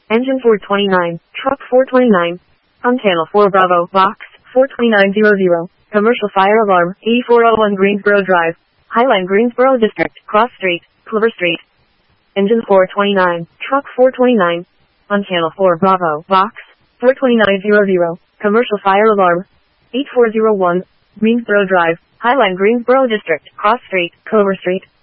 Engine 429, Truck 429. On Channel 4 Bravo, Box 42900. Commercial fire alarm, 8401 Greensboro Drive. Highline Greensboro District, Cross Street, Clover Street. Engine 429, Truck 429. On Channel 4 Bravo, Box 42900. Commercial fire alarm, 8401 Greensboro Drive. Highline Greensboro District, Cross Street, Clover Street.